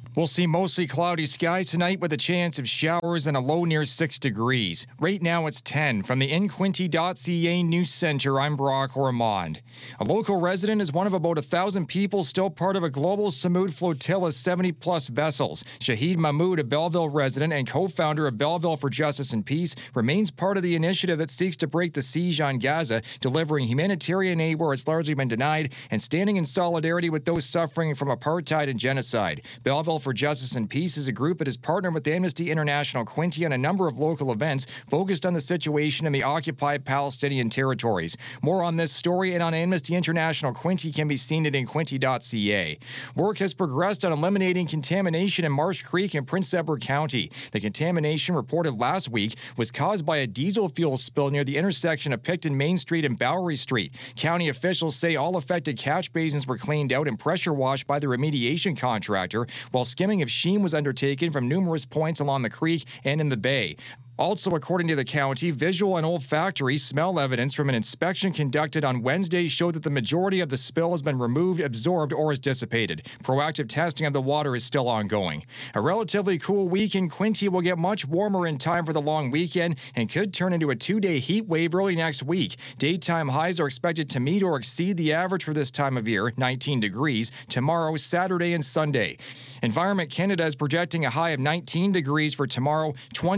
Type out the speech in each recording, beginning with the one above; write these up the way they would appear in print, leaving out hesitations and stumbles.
We'll see mostly cloudy skies tonight with a chance of showers and a low near 6 degrees. Right now it's 10. From the InQuinty.ca News Center, I'm Brock Ormond. A local resident is one of about 1,000 people still part of a global Samud flotilla 70-plus vessels. Shahid Mahmood, a Belleville resident and co-founder of Belleville for Justice and Peace, remains part of the initiative that seeks to break the siege on Gaza, delivering humanitarian aid where it's largely been denied, and standing in solidarity with those suffering from apartheid and genocide. Belleville for Justice and Peace is a group that has partnered with Amnesty International Quinte on a number of local events focused on the situation in the occupied Palestinian territories. More on this story and on Amnesty International Quinte can be seen at inquinty.ca. Work has progressed on eliminating contamination in Marsh Creek in Prince Edward County. The contamination reported last week was caused by a diesel fuel spill near the intersection of Picton Main Street and Bowery Street. County officials say all affected catch basins were cleaned out and pressure washed by the remediation contractor, while skimming of sheen was undertaken from numerous points along the creek and in the bay. Also, according to the county, visual and olfactory smell evidence from an inspection conducted on Wednesday showed that the majority of the spill has been removed, absorbed, or is dissipated. Proactive testing of the water is still ongoing. A relatively cool week in Quinte will get much warmer in time for the long weekend and could turn into a 2-day heat wave early next week. Daytime highs are expected to meet or exceed the average for this time of year, 19 degrees, tomorrow, Saturday, and Sunday. Environment Canada is projecting a high of 19 degrees for tomorrow,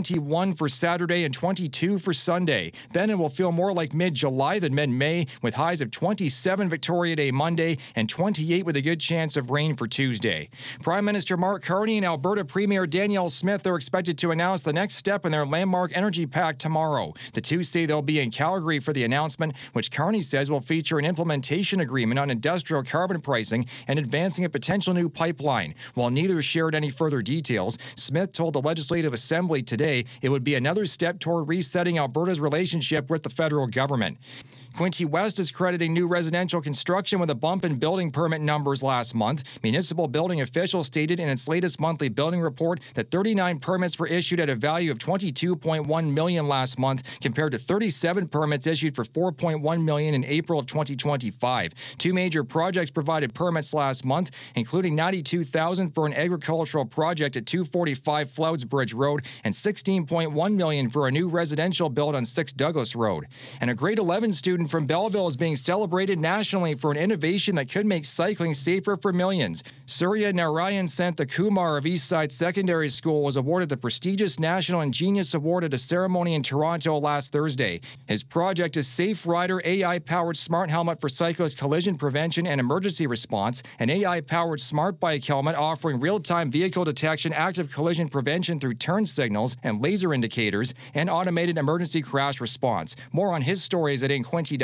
21 for Saturday, and 22 for Sunday. Then it will feel more like mid-July than mid-May, with highs of 27 Victoria Day Monday and 28 with a good chance of rain for Tuesday. Prime Minister Mark Carney and Alberta Premier Danielle Smith are expected to announce the next step in their landmark energy pact tomorrow. The two say they'll be in Calgary for the announcement, which Carney says will feature an implementation agreement on industrial carbon pricing and advancing a potential new pipeline. While neither shared any further details, Smith told the Legislative Assembly today it would be another step toward resetting Alberta's relationship with the federal government. Quinte West is crediting new residential construction with a bump in building permit numbers last month. Municipal building officials stated in its latest monthly building report that 39 permits were issued at a value of $22.1 million last month, compared to 37 permits issued for $4.1 million in April of 2025. Two major projects provided permits last month, including $92,000 for an agricultural project at 245 Flouds Bridge Road and $16.1 million for a new residential build on 6 Douglas Road. And a grade 11 student from Belleville is being celebrated nationally for an innovation that could make cycling safer for millions. Surya Narayan Santha Kumar of Eastside Secondary School was awarded the prestigious National Ingenious Award at a ceremony in Toronto last Thursday. His project is Safe Rider AI-powered smart helmet for cyclist collision prevention and emergency response, an AI-powered smart bike helmet offering real-time vehicle detection, active collision prevention through turn signals and laser indicators, and automated emergency crash response. More on his stories at inquinty.ca.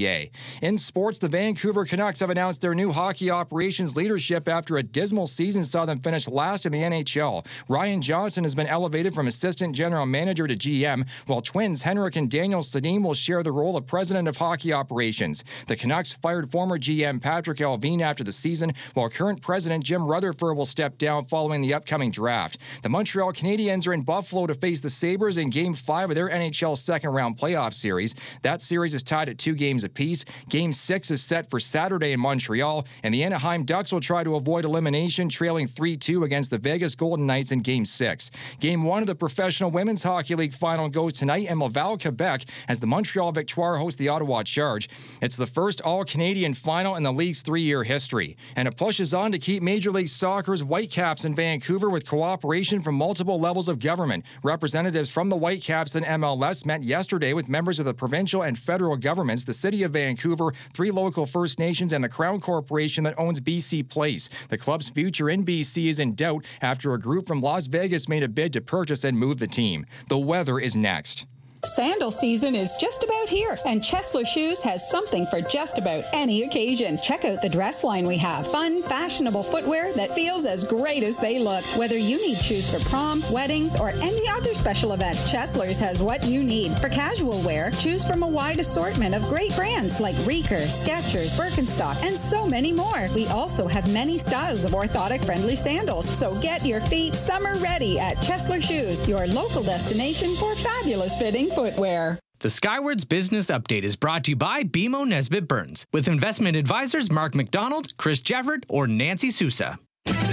In sports, the Vancouver Canucks have announced their new hockey operations leadership after a dismal season saw them finish last in the NHL. Ryan Johnson has been elevated from assistant general manager to GM, while twins Henrik and Daniel Sedin will share the role of president of hockey operations. The Canucks fired former GM Patrick Allvin after the season, while current president Jim Rutherford will step down following the upcoming draft. The Montreal Canadiens are in Buffalo to face the Sabres in Game 5 of their NHL second-round playoff series. That series is tied at 2 games apiece. Game 6 is set for Saturday in Montreal, and the Anaheim Ducks will try to avoid elimination, trailing 3-2 against the Vegas Golden Knights in Game 6. Game 1 of the Professional Women's Hockey League final goes tonight in Laval, Quebec, as the Montreal Victoire host the Ottawa Charge. It's the first all-Canadian final in the league's 3-year history. And it pushes on to keep Major League Soccer's Whitecaps in Vancouver with cooperation from multiple levels of government. Representatives from the Whitecaps and MLS met yesterday with members of the provincial and federal governments, the City of Vancouver, 3 local First Nations, and the Crown Corporation that owns BC Place. The club's future in BC is in doubt after a group from Las Vegas made a bid to purchase and move the team. The weather is next. Sandal season is just about here, and Chesler Shoes has something for just about any occasion. Check out the dress line we have. Fun, fashionable footwear that feels as great as they look. Whether you need shoes for prom, weddings, or any other special event, Chesler's has what you need. For casual wear, choose from a wide assortment of great brands like Reeker, Skechers, Birkenstock, and so many more. We also have many styles of orthotic-friendly sandals, so get your feet summer ready at Chesler Shoes, your local destination for fabulous fitting footwear. The Skywards Business Update is brought to you by BMO Nesbitt Burns, with investment advisors Mark McDonald, Chris Jeffert, or Nancy Sousa.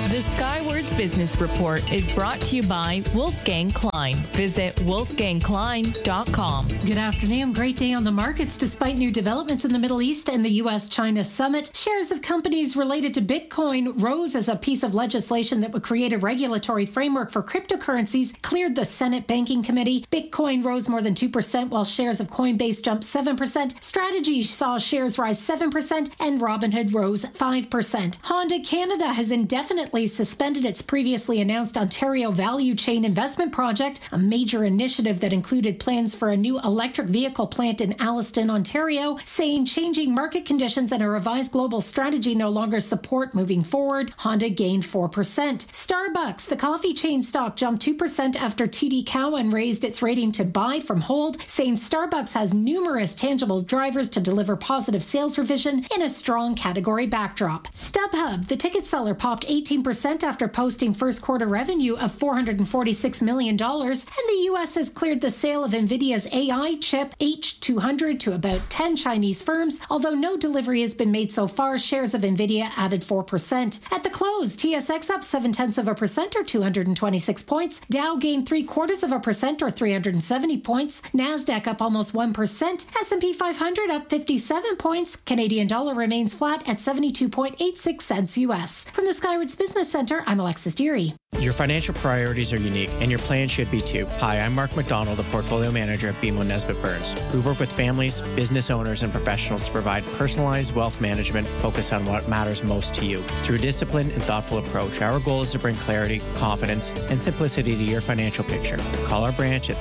The Skywards Business Report is brought to you by Wolfgang Klein. Visit wolfgangklein.com. Good afternoon. Great day on the markets despite new developments in the Middle East and the U.S.-China summit. Shares of companies related to Bitcoin rose as a piece of legislation that would create a regulatory framework for cryptocurrencies cleared the Senate Banking Committee. Bitcoin rose more than 2%, while shares of Coinbase jumped 7%. Strategy saw shares rise 7%, and Robinhood rose 5%. Honda Canada has indefinitely suspended its previously announced Ontario Value Chain Investment Project, a major initiative that included plans for a new electric vehicle plant in Alliston, Ontario, saying changing market conditions and a revised global strategy no longer support moving forward. Honda gained 4%. Starbucks, the coffee chain stock, jumped 2% after TD Cowen raised its rating to buy from hold, saying Starbucks has numerous tangible drivers to deliver positive sales revision in a strong category backdrop. StubHub, the ticket seller, popped 18% after posting first quarter revenue of $446 million, and the U.S. has cleared the sale of NVIDIA's AI chip H200 to about 10 Chinese firms. Although no delivery has been made so far, shares of NVIDIA added 4%. At the close, TSX up 0.7% or 226 points. Dow gained 0.75% or 370 points. NASDAQ up almost 1%. S&P 500 up 57 points. Canadian dollar remains flat at 72.86 cents U.S. From the Skywards Business Center, I'm Alexis Deary. Your financial priorities are unique, and your plan should be too. Hi, I'm Mark McDonald, the portfolio manager at BMO Nesbitt Burns. We work with families, business owners, and professionals to provide personalized wealth management focused on what matters most to you. Through a disciplined and thoughtful approach, our goal is to bring clarity, confidence, and simplicity to your financial picture. Call our branch at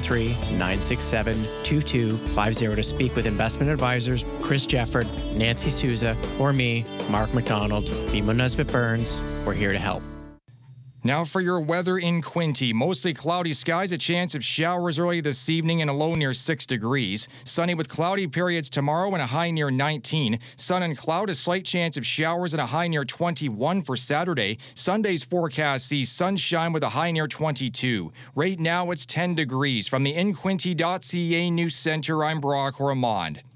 613-967-2250 to speak with investment advisors Chris Jefford, Nancy Souza, or me, Mark McDonald. BMO Nesbitt Burns, we're here to help. Now for your weather in Quinte. Mostly cloudy skies, a chance of showers early this evening and a low near 6 degrees. Sunny with cloudy periods tomorrow and a high near 19. Sun and cloud, a slight chance of showers and a high near 21 for Saturday. Sunday's forecast sees sunshine with a high near 22. Right now it's 10 degrees. From the InQuinte.ca News Center, I'm Brock Ormond.